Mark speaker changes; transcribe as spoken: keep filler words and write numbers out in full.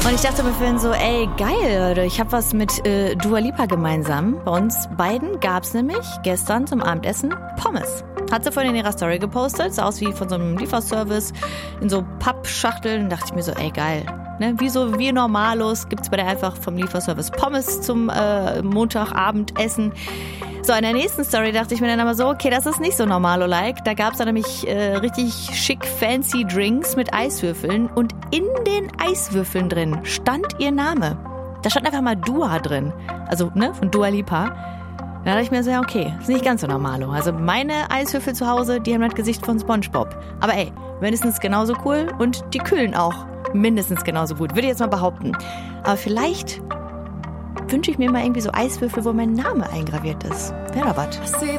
Speaker 1: Und ich dachte mir vorhin so, ey, geil, Leute, ich habe was mit äh, Dua Lipa gemeinsam. Bei uns beiden gab's nämlich gestern zum Abendessen Pommes. Hat sie vorhin in ihrer Story gepostet, sah aus wie von so einem Lieferservice in so Pappschachteln. Da dachte ich mir so, ey, geil. Ne, wie so wie Normalos gibt's bei der einfach vom Lieferservice Pommes zum äh, Montagabendessen. So, in der nächsten Story dachte ich mir dann aber so, okay, das ist nicht so Normalo-like. Da gab's dann nämlich äh, richtig schick fancy Drinks mit Eiswürfeln und in den Eiswürfeln drin stand ihr Name. Da stand einfach mal Dua drin, also ne, von Dua Lipa. Da dachte ich mir so, ja okay, ist nicht ganz so Normalo. Also meine Eiswürfel zu Hause, die haben das Gesicht von SpongeBob. Aber ey, mindestens genauso cool und die kühlen auch mindestens genauso gut, würde ich jetzt mal behaupten. Aber vielleicht wünsche ich mir mal irgendwie so Eiswürfel, wo mein Name eingraviert ist. Wäre doch was.